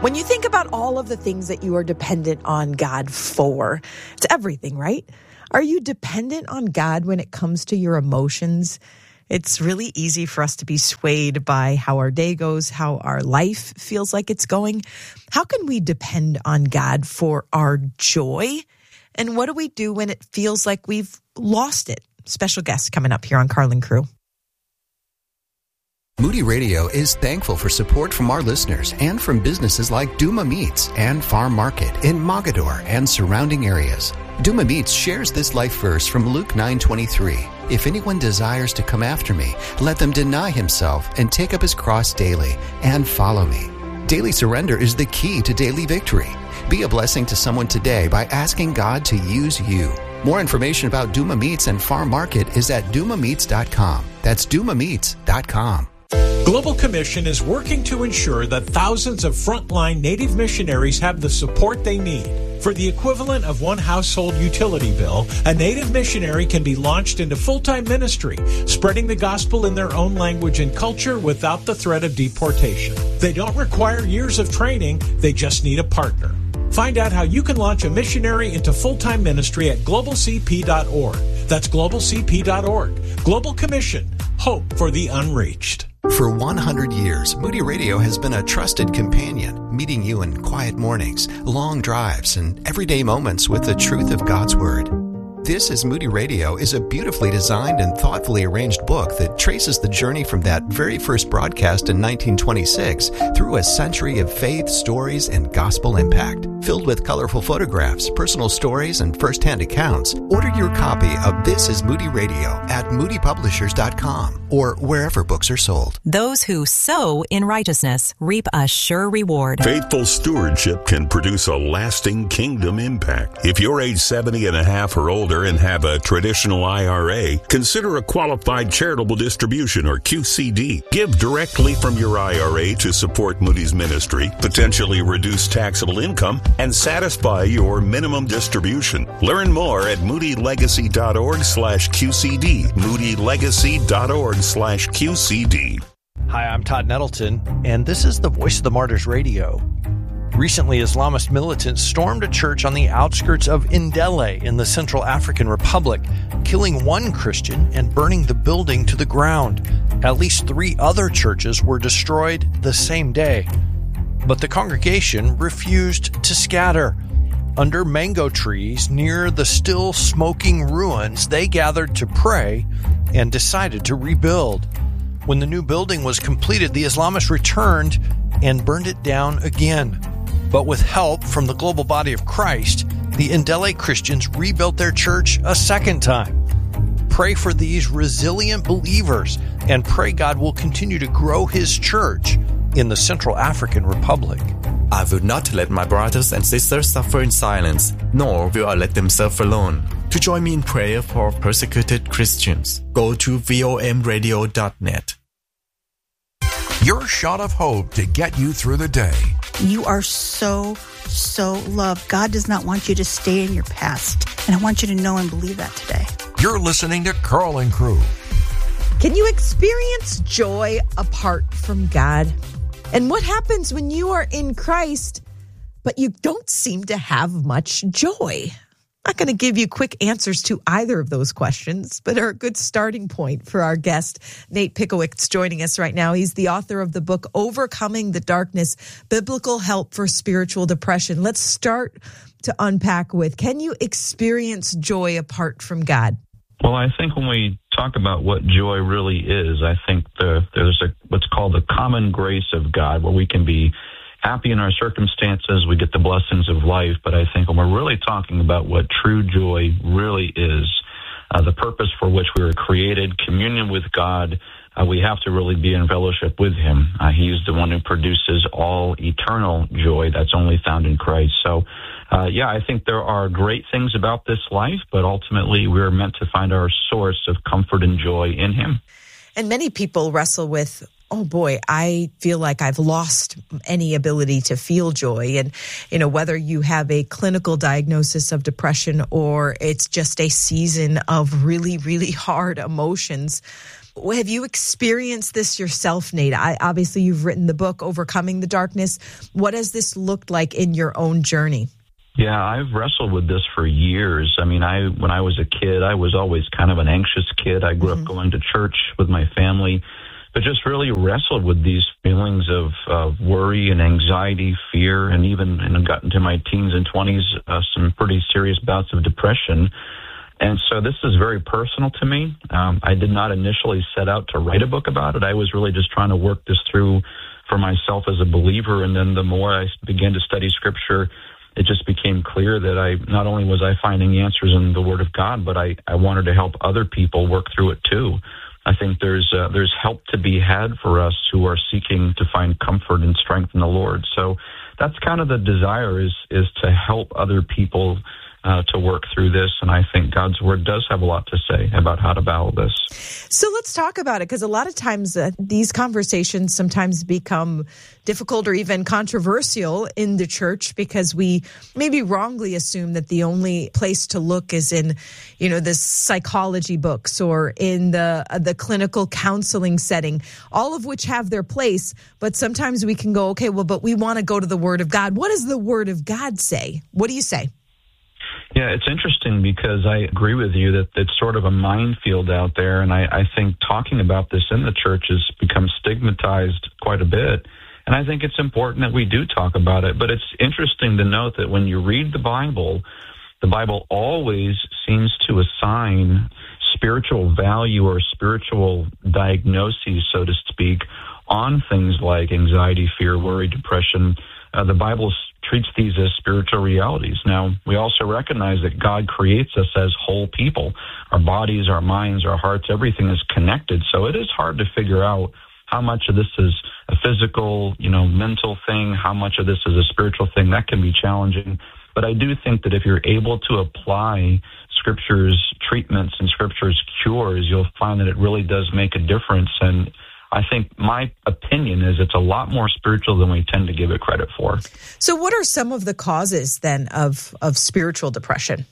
When you think about all of the things that you are dependent on God for, it's everything, right? Are you dependent on God when it comes to your emotions? It's really easy for us to be swayed by how our day goes, how our life feels like it's going. How can we depend on God for our joy? And what do we do when it feels like we've lost it? Special guest coming up here on Carl and Crew. Moody Radio is thankful for support from our listeners and from businesses like Duma Meats and Farm Market in Mogadore and surrounding areas. Duma Meats shares this life verse from Luke 9:23. If anyone desires to come after me, let them deny himself and take up his cross daily and follow me. Daily surrender is the key to daily victory. Be a blessing to someone today by asking God to use you. More information about Duma Meats and Farm Market is at dumameats.com. That's dumameats.com. Global Commission is working to ensure that thousands of frontline Native missionaries have the support they need. For the equivalent of one household utility bill, a Native missionary can be launched into full-time ministry, spreading the gospel in their own language and culture without the threat of deportation. They don't require years of training, they just need a partner. Find out how you can launch a missionary into full-time ministry at globalcp.org. That's globalcp.org. Global Commission. Hope for the unreached. For 100 years, Moody Radio has been a trusted companion, meeting you in quiet mornings, long drives, and everyday moments with the truth of God's Word. This is Moody Radio is a beautifully designed and thoughtfully arranged book that traces the journey from that very first broadcast in 1926 through a century of faith, stories, and gospel impact. Filled with colorful photographs, personal stories, and first-hand accounts, order your copy of This is Moody Radio at moodypublishers.com or wherever books are sold. Those who sow in righteousness reap a sure reward. Faithful stewardship can produce a lasting kingdom impact. If you're age 70 and a half or older and have a traditional IRA, consider a qualified charitable distribution or QCD. Give directly from your IRA to support Moody's ministry, potentially reduce taxable income, and satisfy your minimum distribution. Learn more at moodylegacy.org/QCD. moodylegacy.org/QCD. Hi, I'm Todd Nettleton, and this is the Voice of the Martyrs Radio. Recently, Islamist militants stormed a church on the outskirts of Ndele in the Central African Republic, killing one Christian and burning the building to the ground. At least 3 other churches were destroyed the same day. But the congregation refused to scatter. Under mango trees near the still smoking ruins, they gathered to pray and decided to rebuild. When the new building was completed, the Islamists returned and burned it down again. But with help from the global body of Christ, the Ndele Christians rebuilt their church a second time. Pray for these resilient believers and pray God will continue to grow His church in the Central African Republic. I will not let my brothers and sisters suffer in silence, nor will I let them suffer alone. To join me in prayer for persecuted Christians, go to vomradio.net. Your shot of hope to get you through the day. You are so loved. God does not want you to stay in your past. And I want you to know and believe that today. You're listening to Carl and Crew. Can you experience joy apart from God? And what happens when you are in Christ, but you don't seem to have much joy? I'm not going to give you quick answers to either of those questions, but are a good starting point for our guest. Nate Pickowicz joining us right now. He's the author of the book, Overcoming the Darkness, Biblical Help for Spiritual Depression. Let's start to unpack with, can you experience joy apart from God? Well, I think when we talk about what joy really is, I think there's what's called the common grace of God, where we can be happy in our circumstances, we get the blessings of life. But I think when we're really talking about what true joy really is, the purpose for which we were created, communion with God, we have to really be in fellowship with Him. He's the one who produces all eternal joy that's only found in Christ. So, I think there are great things about this life, but ultimately we're meant to find our source of comfort and joy in Him. And many people wrestle with, oh boy, I feel like I've lost any ability to feel joy. And, whether you have a clinical diagnosis of depression or it's just a season of really, really hard emotions, Have you experienced this yourself, Nate? Obviously, you've written the book, Overcoming the Darkness. What has this looked like in your own journey? Yeah, I've wrestled with this for years. I mean, when I was a kid, I was always kind of an anxious kid. I grew up going to church with my family, but just really wrestled with these feelings of worry and anxiety, fear, and even got into my teens and 20s, some pretty serious bouts of depression. And so this is very personal to me. I did not initially set out to write a book about it. I was really just trying to work this through for myself as a believer. And then the more I began to study Scripture, it just became clear that not only was I finding answers in the Word of God, but I wanted to help other people work through it too. I think there's help to be had for us who are seeking to find comfort and strength in the Lord. So that's kind of the desire is to help other people to work through this. And I think God's Word does have a lot to say about how to battle this. So let's talk about it, because a lot of times these conversations sometimes become difficult or even controversial in the church because we maybe wrongly assume that the only place to look is in, the psychology books or in the clinical counseling setting, all of which have their place. But sometimes we can go, okay, well, but we want to go to the Word of God. What does the Word of God say? What do you say? Yeah, it's interesting because I agree with you that it's sort of a minefield out there, and I think talking about this in the church has become stigmatized quite a bit, and I think it's important that we do talk about it. But it's interesting to note that when you read the Bible always seems to assign spiritual value or spiritual diagnoses, so to speak, on things like anxiety, fear, worry, depression. The Bible treats these as spiritual realities. Now, we also recognize that God creates us as whole people. Our bodies, our minds, our hearts, everything is connected. So it is hard to figure out how much of this is a physical, mental thing, how much of this is a spiritual thing. That can be challenging. But I do think that if you're able to apply Scripture's treatments and Scripture's cures, you'll find that it really does make a difference. And I think my opinion is it's a lot more spiritual than we tend to give it credit for. So what are some of the causes then of spiritual depression?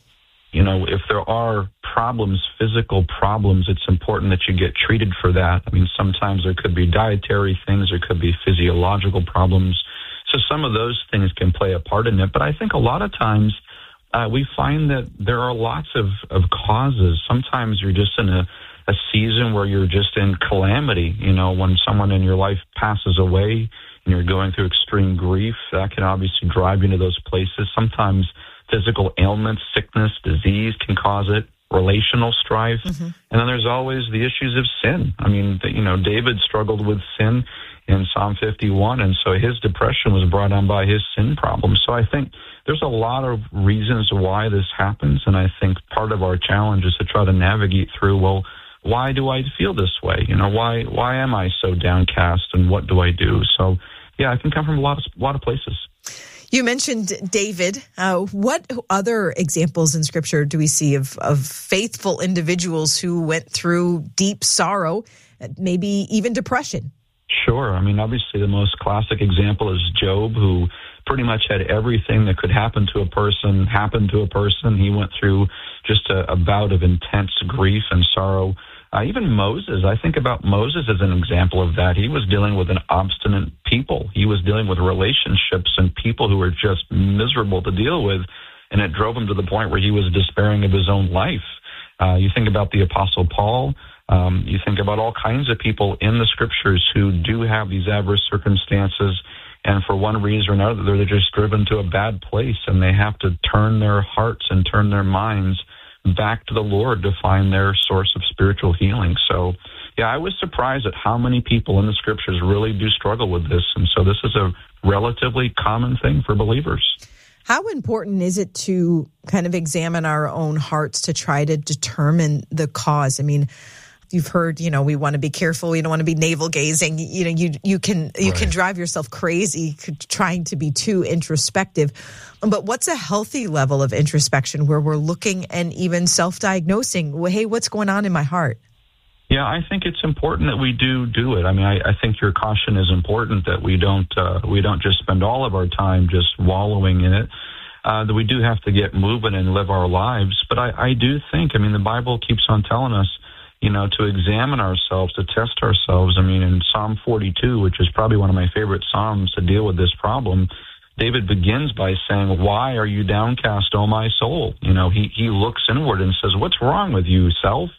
If there are problems, physical problems, it's important that you get treated for that. I mean, sometimes there could be dietary things, there could be physiological problems. So some of those things can play a part in it. But I think a lot of times we find that there are lots of causes. Sometimes you're just in a season where you're just in calamity. When someone in your life passes away and you're going through extreme grief, that can obviously drive you into those places. Sometimes physical ailments, sickness, disease can cause it, relational strife. Mm-hmm. And then there's always the issues of sin. I mean, David struggled with sin in Psalm 51, and so his depression was brought on by his sin problem. So I think there's a lot of reasons why this happens, and I think part of our challenge is to try to navigate through, well, why do I feel this way? Why am I so downcast, and what do I do? So, yeah, it can come from a lot of places. You mentioned David. What other examples in Scripture do we see of faithful individuals who went through deep sorrow, maybe even depression? Sure. I mean, obviously the most classic example is Job, who pretty much had everything that could happen to a person happen to a person. He went through just a bout of intense grief and sorrow. Even Moses, I think about Moses as an example of that. He was dealing with an obstinate people. He was dealing with relationships and people who were just miserable to deal with, and it drove him to the point where he was despairing of his own life. You think about the Apostle Paul. You think about all kinds of people in the Scriptures who do have these adverse circumstances, and for one reason or another, they're just driven to a bad place, and they have to turn their hearts and turn their minds back to the Lord to find their source of spiritual healing. So, yeah, I was surprised at how many people in the Scriptures really do struggle with this, and so this is a relatively common thing for believers. How important is it to kind of examine our own hearts to try to determine the cause? I mean, you've heard, we want to be careful. We don't want to be navel gazing. You can drive yourself crazy trying to be too introspective. But what's a healthy level of introspection where we're looking and even self-diagnosing? Well, hey, what's going on in my heart? Yeah, I think it's important that we do it. I mean, I think your caution is important that we don't just spend all of our time just wallowing in it. That we do have to get moving and live our lives. But I do think, the Bible keeps on telling us, to examine ourselves, to test ourselves. I mean, in Psalm 42, which is probably one of my favorite Psalms to deal with this problem, David begins by saying, "Why are you downcast, O my soul?" He looks inward and says, "What's wrong with you, self?"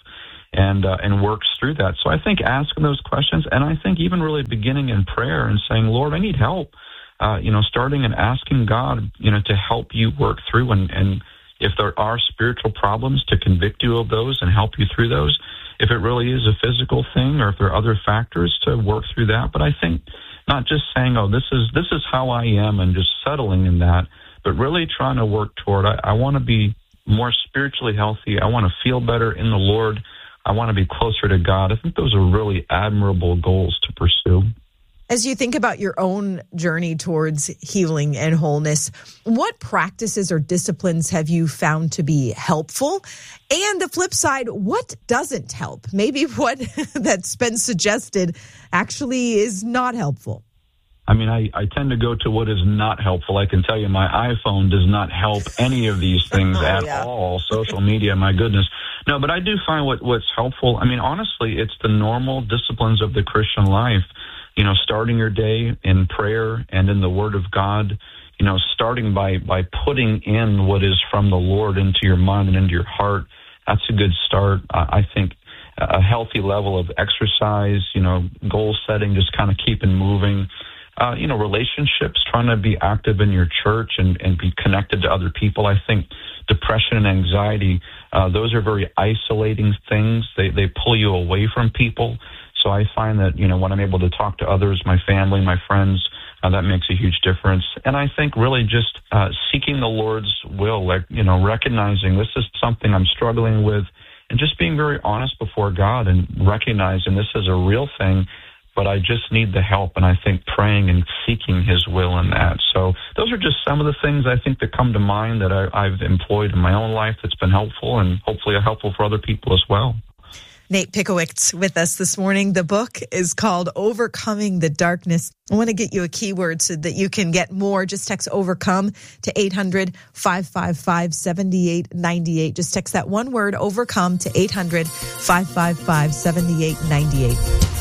And works through that. So I think asking those questions, and I think even really beginning in prayer and saying, "Lord, I need help," starting and asking God, to help you work through, and if there are spiritual problems, to convict you of those and help you through those. If it really is a physical thing, or if there are other factors, to work through that. But I think not just saying, "Oh, this is how I am," and just settling in that, but really trying to work toward, I want to be more spiritually healthy. I want to feel better in the Lord. I want to be closer to God. I think those are really admirable goals to pursue. As you think about your own journey towards healing and wholeness, what practices or disciplines have you found to be helpful? And the flip side, what doesn't help? Maybe what that's been suggested actually is not helpful. I mean, I tend to go to what is not helpful. I can tell you my iPhone does not help any of these things at all. Social media, my goodness. No, but I do find what's helpful. I mean, honestly, it's the normal disciplines of the Christian life. Starting your day in prayer and in the Word of God, starting by putting in what is from the Lord into your mind and into your heart. That's a good start. I think a healthy level of exercise, goal setting, just kind of keeping moving. Relationships, trying to be active in your church and be connected to other people. I think depression and anxiety, those are very isolating things. They pull you away from people. So I find that, when I'm able to talk to others, my family, my friends, that makes a huge difference. And I think really just seeking the Lord's will, recognizing this is something I'm struggling with, and just being very honest before God and recognizing this is a real thing, but I just need the help. And I think praying and seeking His will in that. So those are just some of the things I think that come to mind that I've employed in my own life that's been helpful, and hopefully are helpful for other people as well. Nate Pickowicz with us this morning. The book is called Overcoming the Darkness. I want to get you a keyword so that you can get more. Just text OVERCOME to 800-555-7898. Just text that one word, OVERCOME, to 800-555-7898.